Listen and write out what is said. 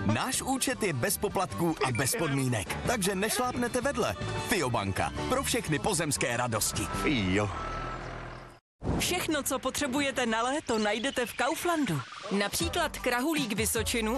Náš účet je bez poplatků a bez podmínek, takže nešlápnete vedle. FIObanka. Pro všechny pozemské radosti. Jo. Všechno, co potřebujete na léto, najdete v Kauflandu. Například krahulík Vysočinu